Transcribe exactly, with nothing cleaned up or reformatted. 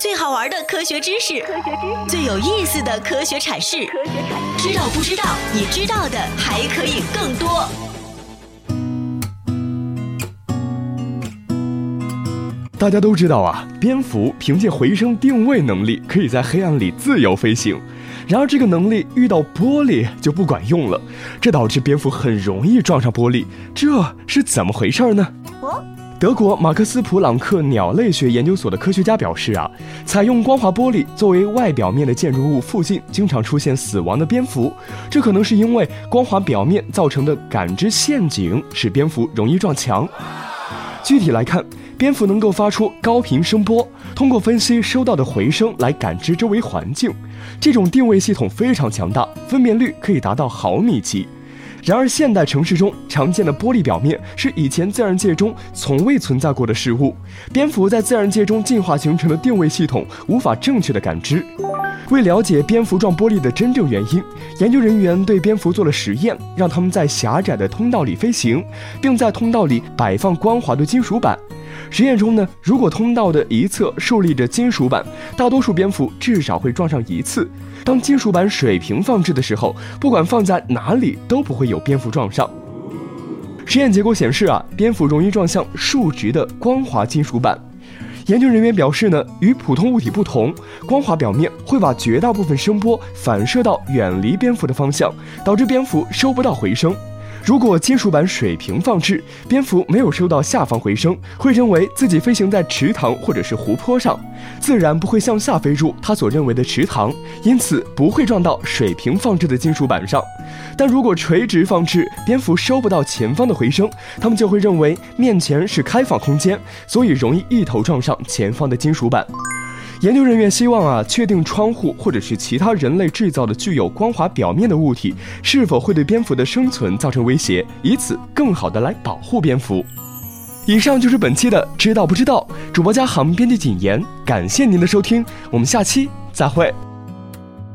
最好玩的科学知识，最有意思的科学阐释，知道不知道？你知道的还可以更多。 大家都知道啊，蝙蝠凭借回声定位能力，可以在黑暗里自由飞行。然而这个能力遇到玻璃就不管用了，这导致蝙蝠很容易撞上玻璃，这是怎么回事呢？ 哦， 德国马克思普朗克鸟类学研究所的科学家表示啊，采用光滑玻璃作为外表面的建筑物附近经常出现死亡的蝙蝠，这可能是因为光滑表面造成的感知陷阱使蝙蝠容易撞墙。具体来看，蝙蝠能够发出高频声波，通过分析收到的回声来感知周围环境，这种定位系统非常强大，分辨率可以达到毫米级。然而现代城市中常见的玻璃表面是以前自然界中从未存在过的事物，蝙蝠在自然界中进化形成的定位系统无法正确的感知。为了解蝙蝠撞玻璃的真正原因，研究人员对蝙蝠做了实验，让它们在狭窄的通道里飞行，并在通道里摆放光滑的金属板。实验中呢，如果通道的一侧竖立着金属板，大多数蝙蝠至少会撞上一次。当金属板水平放置的时候，不管放在哪里都不会有蝙蝠撞上。实验结果显示啊，蝙蝠容易撞向竖直的光滑金属板。研究人员表示呢，与普通物体不同，光滑表面会把绝大部分声波反射到远离蝙蝠的方向，导致蝙蝠收不到回声。如果金属板水平放置，蝙蝠没有收到下方回声，会认为自己飞行在池塘或者是湖泊上，自然不会向下飞入它所认为的池塘，因此不会撞到水平放置的金属板上。但如果垂直放置，蝙蝠收不到前方的回声，它们就会认为面前是开放空间，所以容易一头撞上前方的金属板。研究人员希望啊，确定窗户或者是其他人类制造的具有光滑表面的物体是否会对蝙蝠的生存造成威胁，以此更好的来保护蝙蝠。以上就是本期的知道不知道，主播家航编辑谨言，感谢您的收听，我们下期再会。